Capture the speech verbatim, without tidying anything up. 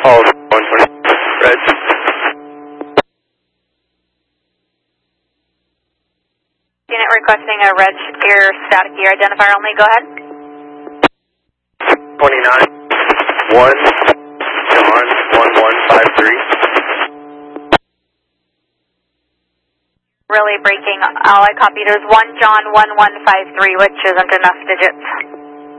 All one twenty, red. Unit requesting a red ear static ear identifier only, go ahead. twenty-nine, one, John, one one five three. Really breaking, all I copy, there's one John one one five three, which isn't enough digits.